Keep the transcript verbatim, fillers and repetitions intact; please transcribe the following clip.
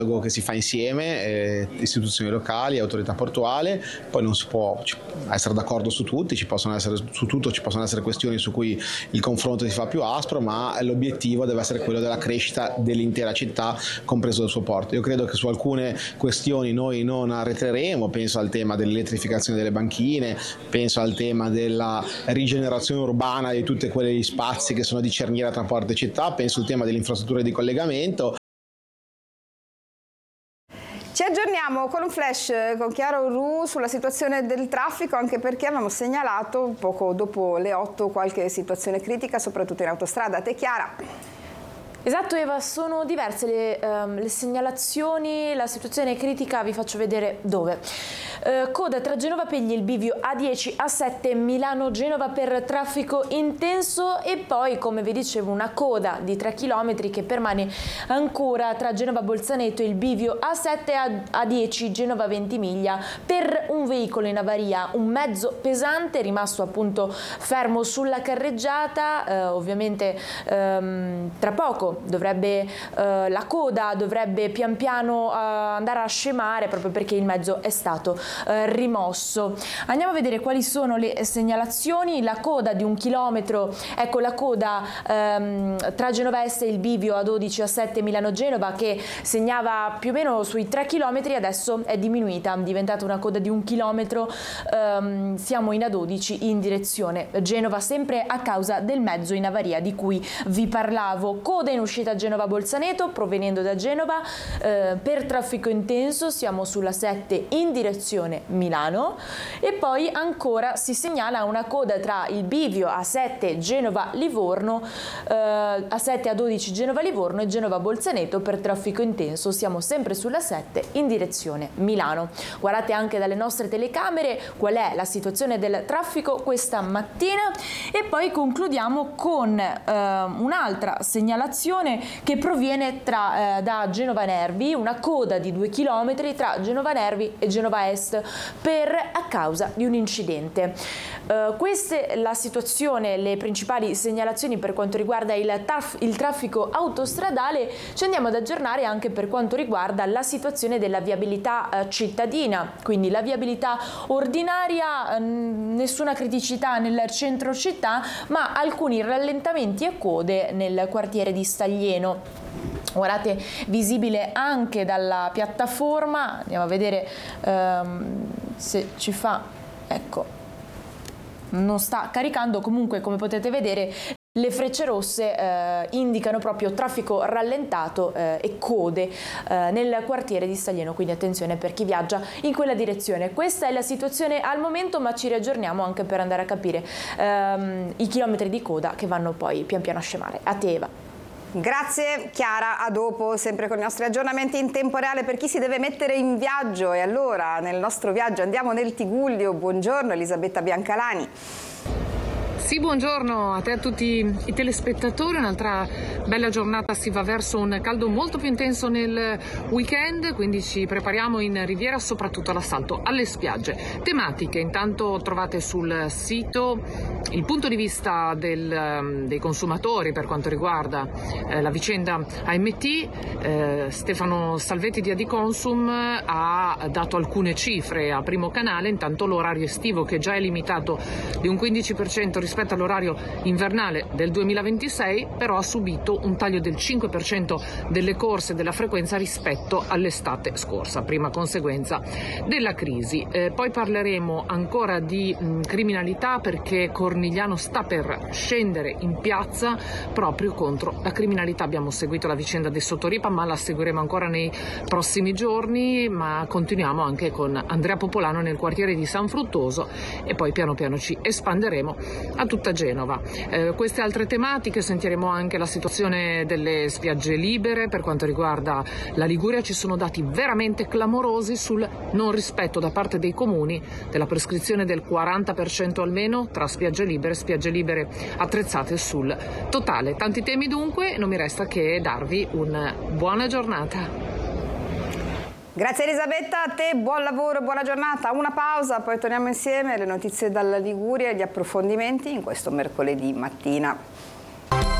che si fa insieme, eh, istituzioni locali, autorità portuale, poi non si può essere d'accordo su tutti, ci possono essere su tutto, ci possono essere questioni su cui il confronto si fa più aspro, ma l'obiettivo deve essere quello della crescita dell'intera città, compreso il suo porto. Io credo che su alcune questioni noi non arretreremo, penso al tema dell'elettrificazione delle banchine, penso al tema della rigenerazione urbana di tutti quegli spazi che sono di cerniera tra porto e città, penso al tema delle infrastrutture di collegamento. Ci aggiorniamo con un flash con Chiara Orru sulla situazione del traffico, anche perché avevamo segnalato poco dopo le otto qualche situazione critica, soprattutto in autostrada. A te Chiara. Esatto Eva, sono diverse le, um, le segnalazioni, la situazione critica vi faccio vedere dove. Uh, coda tra Genova Pegli, il bivio A dieci, A sette, Milano-Genova per traffico intenso e poi, come vi dicevo, una coda di tre chilometri che permane ancora tra Genova Bolzaneto e il bivio A sette, A dieci, Genova Ventimiglia per un veicolo in avaria, un mezzo pesante rimasto appunto fermo sulla carreggiata, uh, ovviamente um, tra poco dovrebbe eh, la coda dovrebbe pian piano eh, andare a scemare proprio perché il mezzo è stato eh, rimosso. Andiamo a vedere quali sono le segnalazioni. La coda di un chilometro, ecco la coda ehm, tra Genova Est e il bivio A dodici, A sette, Milano-Genova, che segnava più o meno sui tre chilometri, adesso è diminuita, è diventata una coda di un chilometro, ehm, siamo in A dodici in direzione Genova, sempre a causa del mezzo in avaria di cui vi parlavo. Coda in uscita Genova-Bolzaneto provenendo da Genova eh, per traffico intenso, siamo sulla sette in direzione Milano e poi ancora si segnala una coda tra il bivio A sette Genova-Livorno, eh, A sette A dodici Genova-Livorno e Genova-Bolzaneto per traffico intenso, siamo sempre sulla sette in direzione Milano. Guardate anche dalle nostre telecamere qual è la situazione del traffico questa mattina e poi concludiamo con eh, un'altra segnalazione che proviene tra, eh, da Genova Nervi, una coda di due chilometri tra Genova Nervi e Genova Est per a causa di un incidente. Uh, questa è la situazione, le principali segnalazioni per quanto riguarda il, taf, il traffico autostradale. Ci andiamo ad aggiornare anche per quanto riguarda la situazione della viabilità uh, cittadina, quindi la viabilità ordinaria, uh, nessuna criticità nel centro città, ma alcuni rallentamenti e code nel quartiere di Staglieno. Guardate, visibile anche dalla piattaforma, andiamo a vedere um, se ci fa, ecco, non sta caricando, comunque come potete vedere le frecce rosse eh, indicano proprio traffico rallentato eh, e code eh, nel quartiere di Staglieno, quindi attenzione per chi viaggia in quella direzione. Questa è la situazione al momento, ma ci riaggiorniamo anche per andare a capire ehm, i chilometri di coda che vanno poi pian piano a scemare. A te Eva. Grazie Chiara, a dopo, sempre con i nostri aggiornamenti in tempo reale per chi si deve mettere in viaggio. E allora nel nostro viaggio andiamo nel Tigullio. Buongiorno Elisabetta Biancalani. Sì, buongiorno a te e a tutti i telespettatori. Un'altra bella giornata, si va verso un caldo molto più intenso nel weekend, quindi ci prepariamo in Riviera, soprattutto all'assalto alle spiagge. Tematiche, intanto trovate sul sito il punto di vista del, dei consumatori per quanto riguarda eh, la vicenda A M T. Eh, Stefano Salvetti di Adiconsum ha dato alcune cifre a Primo Canale, intanto l'orario estivo che già è limitato di un quindici per cento rispetto all'orario invernale del duemilaventisei, però ha subito un taglio del cinque per cento delle corse della frequenza rispetto all'estate scorsa, prima conseguenza della crisi. Eh, poi parleremo ancora di mh, criminalità, perché Cornigliano sta per scendere in piazza proprio contro la criminalità. Abbiamo seguito la vicenda di Sottoripa, ma la seguiremo ancora nei prossimi giorni, ma continuiamo anche con Andrea Popolano nel quartiere di San Fruttoso e poi piano piano ci espanderemo a tutta Genova. Eh, queste altre tematiche, sentiremo anche la situazione delle spiagge libere. Per quanto riguarda la Liguria ci sono dati veramente clamorosi sul non rispetto da parte dei comuni della prescrizione del quaranta per cento almeno tra spiagge libere e spiagge libere attrezzate sul totale. Tanti temi dunque, non mi resta che darvi una buona giornata. Grazie Elisabetta, a te buon lavoro, buona giornata, una pausa, poi torniamo insieme, le notizie dalla Liguria e gli approfondimenti in questo mercoledì mattina.